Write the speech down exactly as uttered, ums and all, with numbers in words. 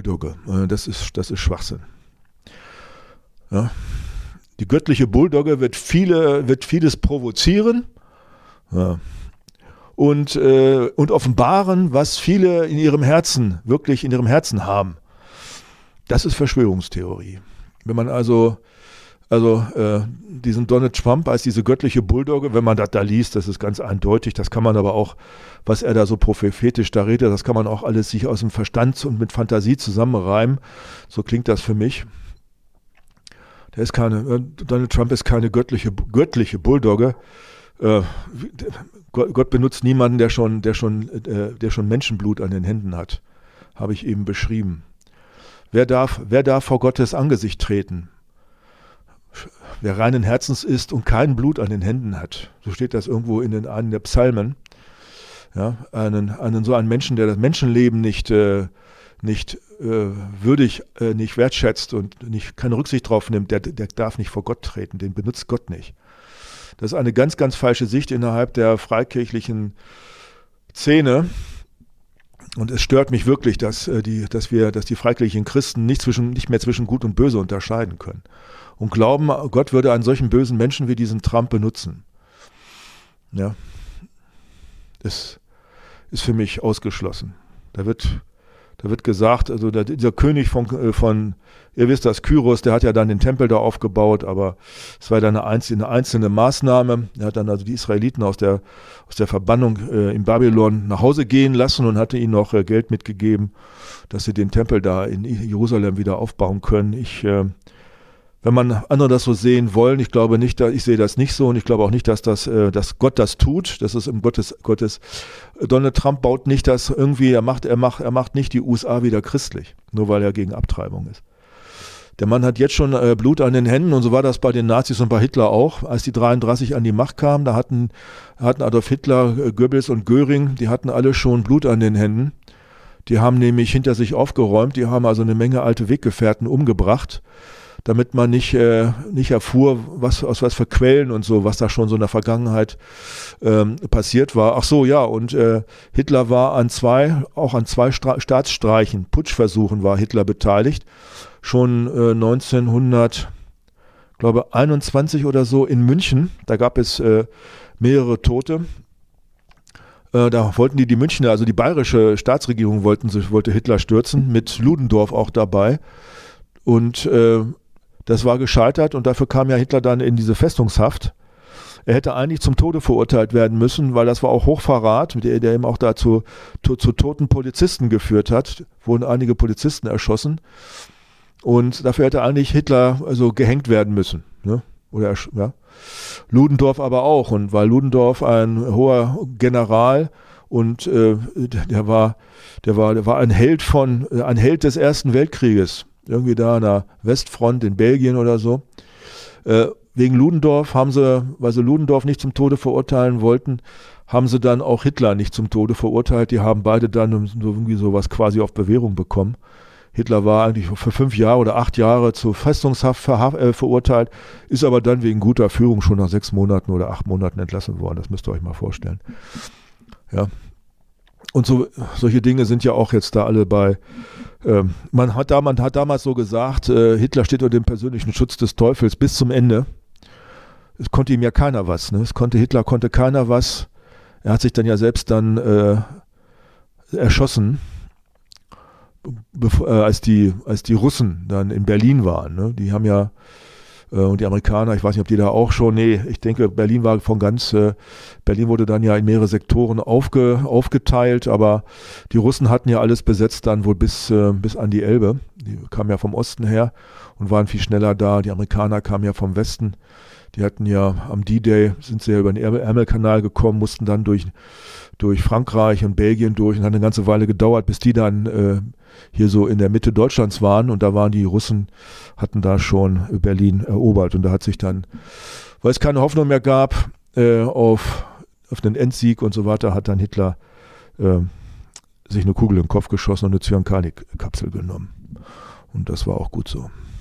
Bulldogge. Das ist, das ist Schwachsinn. Ja. Die göttliche Bulldogge wird, viele, wird vieles provozieren, ja, und, äh, und offenbaren, was viele in ihrem Herzen, wirklich in ihrem Herzen haben. Das ist Verschwörungstheorie. Wenn man also, also äh, diesen Donald Trump als diese göttliche Bulldogge, wenn man das da liest, das ist ganz eindeutig, das kann man aber auch, was er da so prophetisch da redet, das kann man auch alles sich aus dem Verstand und mit Fantasie zusammenreimen. So klingt das für mich. Der ist keine, Donald Trump ist keine göttliche, göttliche Bulldogge. Äh, Gott benutzt niemanden, der schon, der schon, äh, der schon Menschenblut an den Händen hat. Habe ich eben beschrieben. Wer darf, wer darf vor Gottes Angesicht treten? Wer reinen Herzens ist und kein Blut an den Händen hat. So steht das irgendwo in den, einen der Psalmen. Ja, einen, einen so einen Menschen, der das Menschenleben nicht, äh, nicht äh, würdig, äh, nicht wertschätzt und nicht, keine Rücksicht drauf nimmt, der, der darf nicht vor Gott treten, den benutzt Gott nicht. Das ist eine ganz, ganz falsche Sicht innerhalb der freikirchlichen Szene. Und es stört mich wirklich, dass, äh, die, dass, wir, dass die freikirchlichen Christen nicht, zwischen, nicht mehr zwischen Gut und Böse unterscheiden können. Und glauben, Gott würde einen solchen bösen Menschen wie diesen Trump benutzen. Ja, das ist für mich ausgeschlossen. Da wird, da wird gesagt, also der, dieser König von, von, ihr wisst das, Kyros, der hat ja dann den Tempel da aufgebaut, aber es war dann eine einzelne, eine einzelne Maßnahme. Er hat dann also die Israeliten aus der, aus der Verbannung äh, in Babylon nach Hause gehen lassen und hatte ihnen noch äh, Geld mitgegeben, dass sie den Tempel da in Jerusalem wieder aufbauen können. Ich äh, Wenn man andere das so sehen wollen, ich glaube nicht, ich sehe das nicht so und ich glaube auch nicht, dass, das, dass Gott das tut. Das ist im Gottes, Gottes. Donald Trump baut nicht das irgendwie, er macht, er macht, er macht nicht die U S A wieder christlich, nur weil er gegen Abtreibung ist. Der Mann hat jetzt schon äh, Blut an den Händen und so war das bei den Nazis und bei Hitler auch. Als die dreiunddreißig an die Macht kamen, da hatten, hatten Adolf Hitler, äh, Goebbels und Göring, die hatten alle schon Blut an den Händen. Die haben nämlich hinter sich aufgeräumt, die haben also eine Menge alte Weggefährten umgebracht, damit man nicht, äh, nicht erfuhr, was, aus was für Quellen und so, was da schon so in der Vergangenheit ähm, passiert war. Ach so, ja, und äh, Hitler war an zwei, auch an zwei Stra- Staatsstreichen, Putschversuchen war Hitler beteiligt. Schon äh, neunzehnhunderteinundzwanzig oder so in München, da gab es äh, mehrere Tote. Äh, da wollten die, die Münchner, also die bayerische Staatsregierung wollten, wollte Hitler stürzen, mit Ludendorff auch dabei. Und äh, das war gescheitert und dafür kam ja Hitler dann in diese Festungshaft. Er hätte eigentlich zum Tode verurteilt werden müssen, weil das war auch Hochverrat, der, der eben auch dazu zu, zu toten Polizisten geführt hat. Wurden einige Polizisten erschossen. Und dafür hätte eigentlich Hitler also gehängt werden müssen. Ne? Oder, ja. Ludendorff aber auch. Und weil Ludendorff ein hoher General und äh, der war, der war, der war ein Held von, ein Held des Ersten Weltkrieges. Irgendwie da an der Westfront in Belgien oder so. Äh, wegen Ludendorff haben sie, weil sie Ludendorff nicht zum Tode verurteilen wollten, haben sie dann auch Hitler nicht zum Tode verurteilt. Die haben beide dann irgendwie sowas quasi auf Bewährung bekommen. Hitler war eigentlich für fünf Jahre oder acht Jahre zur Festungshaft ver- äh, verurteilt, ist aber dann wegen guter Führung schon nach sechs Monaten oder acht Monaten entlassen worden. Das müsst ihr euch mal vorstellen. Ja. Und so, solche Dinge sind ja auch jetzt da alle bei. Ähm, man, hat da, man hat damals so gesagt, äh, Hitler steht unter dem persönlichen Schutz des Teufels bis zum Ende. Es konnte ihm ja keiner was. Ne? Es konnte Hitler konnte keiner was. Er hat sich dann ja selbst dann äh, erschossen, bevor, äh, als die als die Russen dann in Berlin waren. Ne? Die haben ja und die Amerikaner, ich weiß nicht, ob die da auch schon, nee, ich denke, Berlin war von ganz, äh, Berlin wurde dann ja in mehrere Sektoren aufge, aufgeteilt, aber die Russen hatten ja alles besetzt dann wohl bis, äh, bis an die Elbe. Die kamen ja vom Osten her und waren viel schneller da. Die Amerikaner kamen ja vom Westen. Die hatten ja am D-Day, sind sie ja über den Ärmelkanal gekommen, mussten dann durch, durch Frankreich und Belgien durch und hat eine ganze Weile gedauert, bis die dann äh, hier so in der Mitte Deutschlands waren und da waren die Russen, hatten da schon Berlin erobert und da hat sich dann, weil es keine Hoffnung mehr gab äh, auf, auf den Endsieg und so weiter, hat dann Hitler äh, sich eine Kugel in den Kopf geschossen und eine Zyankali-Kapsel genommen und das war auch gut so.